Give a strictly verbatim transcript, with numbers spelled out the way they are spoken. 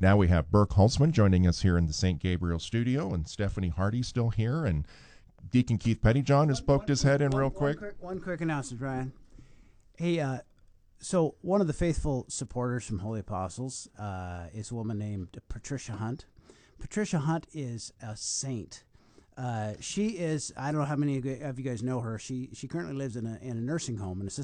Now we have Burke Holtzman joining us here in the Saint Gabriel studio, and Stephanie Hardy still here, and Deacon Keith Pettyjohn has poked his head in real quick. One quick, one quick announcement, Brian. Hey, uh, so one of the faithful supporters from Holy Apostles uh, is a woman named Patricia Hunt. Patricia Hunt is a saint. Uh, she is, I don't know how many of you guys know her. She she currently lives in a, in a nursing home, an assisted